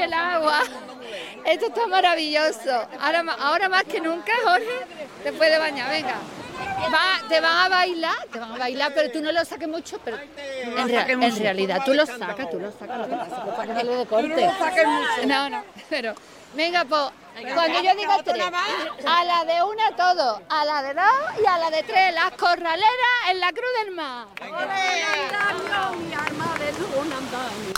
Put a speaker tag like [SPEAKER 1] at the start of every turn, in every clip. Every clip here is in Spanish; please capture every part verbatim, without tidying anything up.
[SPEAKER 1] el agua. Esto está maravilloso. Ahora, ahora más que nunca, Jorge, te puedes bañar, venga. Va, te van a bailar, te van a bailar, pero tú no lo saques mucho, pero en, rea- en realidad tú lo sacas, tú lo sacas, lo que pasa es que para que no le dé corte. No, no, pero venga, pues, cuando yo diga tres, a la de una todo, a la de dos y a la de tres, las corraleras en la Cruz del Mar.
[SPEAKER 2] Mi arma de un andaño.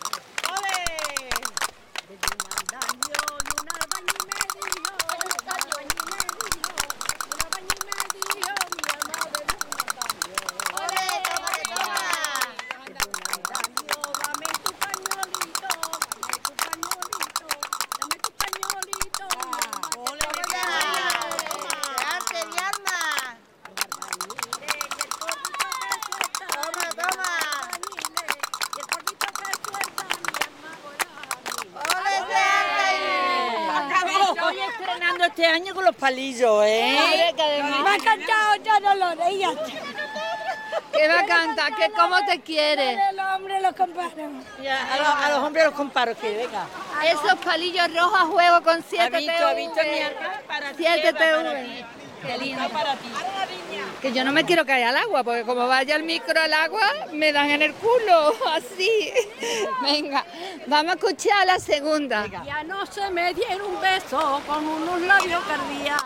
[SPEAKER 3] Este año con los palillos, ¿eh?
[SPEAKER 2] Me ha cantado ya Dolores y ya está.
[SPEAKER 1] ¿Qué va a cantar? ¿Qué, ¿Cómo te quiere?
[SPEAKER 2] Los hombres los comparan.
[SPEAKER 3] Ya, a, los, a los hombres los comparo, que venga.
[SPEAKER 1] Esos palillos rojos a juego con siete
[SPEAKER 3] ¿Ha visto, ha visto mi acá? Para ti,
[SPEAKER 1] siete
[SPEAKER 3] Eva,
[SPEAKER 1] T
[SPEAKER 3] para
[SPEAKER 1] V.
[SPEAKER 3] ti.
[SPEAKER 1] Qué lindo.
[SPEAKER 3] Está para ti.
[SPEAKER 1] Que yo no me quiero caer al agua, porque como vaya el micro al agua, me dan en el culo, así. Venga, vamos a escuchar la segunda.
[SPEAKER 2] Ya no se me dieron un beso con unos labios cardías.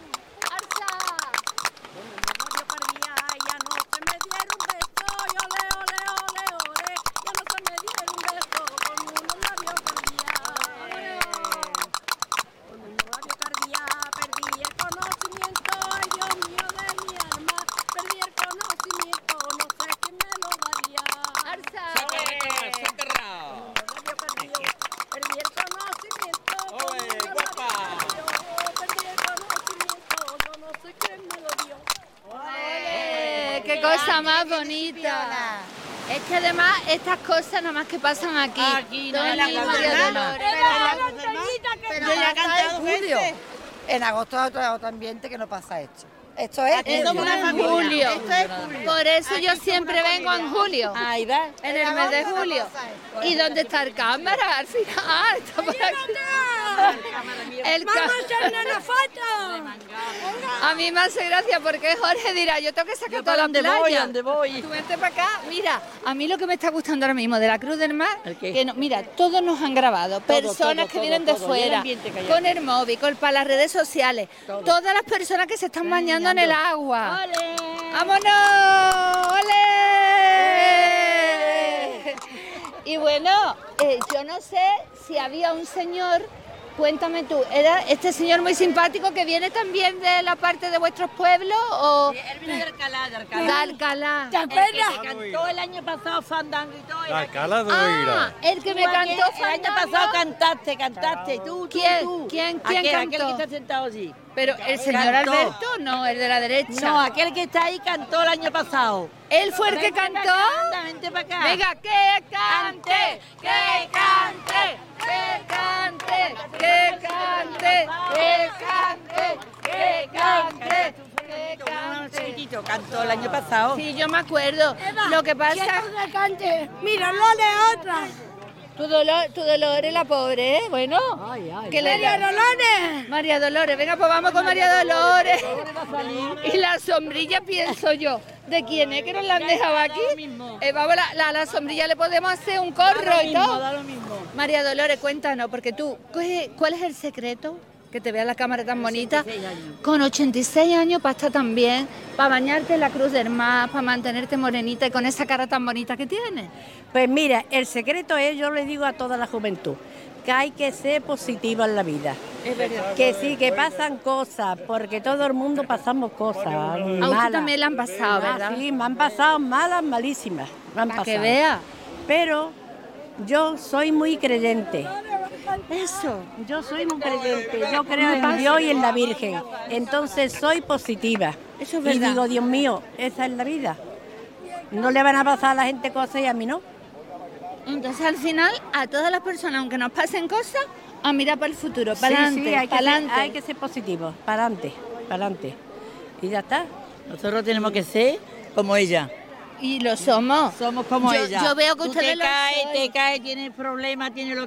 [SPEAKER 1] ¡Qué cosa más bonita! Es que además estas cosas nada más que pasan aquí.
[SPEAKER 3] Aquí, no,
[SPEAKER 1] Tony
[SPEAKER 3] en la
[SPEAKER 1] y
[SPEAKER 3] Cruz
[SPEAKER 1] María
[SPEAKER 3] del Mar.
[SPEAKER 1] Dolores.
[SPEAKER 4] Pero
[SPEAKER 3] Yo ya he
[SPEAKER 4] pasa
[SPEAKER 3] cantado
[SPEAKER 4] en julio.
[SPEAKER 3] veces.
[SPEAKER 4] En agosto es otro, otro ambiente que no pasa esto. Esto es
[SPEAKER 3] Aquí somos
[SPEAKER 4] julio.
[SPEAKER 3] una familia.
[SPEAKER 1] Julio.
[SPEAKER 4] Esto es julio.
[SPEAKER 1] Por eso yo siempre vengo en julio.
[SPEAKER 3] Ahí va.
[SPEAKER 1] En el mes de julio. ¿Y dónde está el cámara? Al final. Ah, está por aquí. El
[SPEAKER 2] ¡Vamos a
[SPEAKER 1] ca-
[SPEAKER 2] hacerle una foto!
[SPEAKER 1] A mí me hace gracia porque Jorge dirá, yo tengo que sacar
[SPEAKER 3] Yo
[SPEAKER 1] toda
[SPEAKER 3] para
[SPEAKER 1] la
[SPEAKER 3] donde
[SPEAKER 1] playa.
[SPEAKER 3] voy, donde voy.
[SPEAKER 1] Tú vente para acá. Mira, a mí lo que me está gustando ahora mismo de la Cruz del Mar,
[SPEAKER 3] ¿El qué?
[SPEAKER 1] que no, mira, todos nos han grabado, personas
[SPEAKER 3] todo,
[SPEAKER 1] que
[SPEAKER 3] todo,
[SPEAKER 1] vienen de
[SPEAKER 3] todo. Y el
[SPEAKER 1] fuera,
[SPEAKER 3] ambiente que hay
[SPEAKER 1] con
[SPEAKER 3] aquí.
[SPEAKER 1] el móvil, con, para las redes sociales,
[SPEAKER 3] Todo.
[SPEAKER 1] todas las personas que se están bañando en el agua.
[SPEAKER 3] ¡Ole!
[SPEAKER 1] ¡Vámonos! ¡Ole! Y bueno, eh, yo no sé si había un señor, cuéntame tú, ¿era este señor muy simpático que viene también de la parte de vuestros pueblos o
[SPEAKER 3] Él viene de Alcalá, de Alcalá.
[SPEAKER 1] de Alcalá?
[SPEAKER 2] ¿Te
[SPEAKER 3] El que
[SPEAKER 2] acuerdas?
[SPEAKER 3] te cantó el año pasado fandango y todo. era-
[SPEAKER 5] Alcalá de
[SPEAKER 1] Ah,
[SPEAKER 5] Oira.
[SPEAKER 1] el que me
[SPEAKER 3] Tú,
[SPEAKER 1] cantó
[SPEAKER 3] aquel- El año
[SPEAKER 1] fandango.
[SPEAKER 3] pasado cantaste, cantaste. Tú, tú,
[SPEAKER 1] ¿Quién?
[SPEAKER 3] tú.
[SPEAKER 1] ¿Quién? ¿Quién
[SPEAKER 3] aquel,
[SPEAKER 1] cantó?
[SPEAKER 3] Aquel que está sentado allí.
[SPEAKER 1] Pero el señor
[SPEAKER 3] Cantó.
[SPEAKER 1] Alberto, no, el de la derecha.
[SPEAKER 3] No, aquel que está ahí cantó el año pasado.
[SPEAKER 1] Él fue el que
[SPEAKER 3] Vente
[SPEAKER 1] cantó.
[SPEAKER 3] pa' acá, anda, vente para acá.
[SPEAKER 1] Venga, que cante, que cante, que cante, que cante, que cante, que cante, que
[SPEAKER 3] Un
[SPEAKER 1] cante.
[SPEAKER 3] chiquitito, cantó el año pasado.
[SPEAKER 1] Sí, yo me acuerdo.
[SPEAKER 2] Eva,
[SPEAKER 1] Lo que pasa,
[SPEAKER 2] quieto que cante. Mira, lo de otra.
[SPEAKER 1] tu dolor, tu dolor es la pobre, ¿eh? Bueno, que le
[SPEAKER 2] María Dolores.
[SPEAKER 1] María Dolores, venga, pues vamos con María Dolores. Y la sombrilla, pienso yo, ¿de quién es que nos la han dejado aquí? Eh, vamos, la, la, la sombrilla le podemos hacer un corro y todo.
[SPEAKER 3] Da lo mismo.
[SPEAKER 1] María Dolores, cuéntanos, porque tú, ¿qué- ¿cuál es el secreto? Que te vea la cámara tan bonita.
[SPEAKER 3] ochenta y seis años.
[SPEAKER 1] Con ochenta y seis años para estar tan bien, para bañarte en la Cruz del Mar, para mantenerte morenita y con esa cara tan bonita que tienes.
[SPEAKER 6] Pues mira, el secreto es, yo le digo a toda la juventud, que hay que ser positiva en la vida.
[SPEAKER 1] Es verdad.
[SPEAKER 6] Que sí, que pasan cosas, porque todo el mundo pasamos cosas
[SPEAKER 1] A usted
[SPEAKER 6] malas.
[SPEAKER 1] también le han pasado,
[SPEAKER 6] Ah,
[SPEAKER 1] ¿verdad?
[SPEAKER 6] sí, me han pasado malas, malísimas. Me han
[SPEAKER 1] Para que
[SPEAKER 6] pasado.
[SPEAKER 1] vea.
[SPEAKER 6] Pero yo soy muy creyente.
[SPEAKER 1] Eso.
[SPEAKER 6] Yo soy muy creyente. Yo creo en Dios y en la Virgen. Entonces soy positiva.
[SPEAKER 1] Eso es
[SPEAKER 6] y
[SPEAKER 1] verdad.
[SPEAKER 6] digo, Dios mío, esa es la vida. No le van a pasar a la gente cosas y a mí no.
[SPEAKER 1] Entonces al final, a todas las personas, aunque nos pasen cosas, a mirar para el futuro, para
[SPEAKER 6] Sí,
[SPEAKER 1] adelante,
[SPEAKER 6] sí, hay que,
[SPEAKER 1] para
[SPEAKER 6] ser,
[SPEAKER 1] adelante.
[SPEAKER 6] hay que ser positivo, para adelante, para adelante. Y ya está.
[SPEAKER 3] Nosotros tenemos que ser como ella.
[SPEAKER 1] Y lo somos.
[SPEAKER 3] Somos como
[SPEAKER 1] Yo-
[SPEAKER 3] ella.
[SPEAKER 1] yo veo que
[SPEAKER 3] Tú
[SPEAKER 1] ustedes
[SPEAKER 3] te
[SPEAKER 1] lo
[SPEAKER 3] caes,
[SPEAKER 1] sois.
[SPEAKER 3] te caes, tienes problemas, tienes lo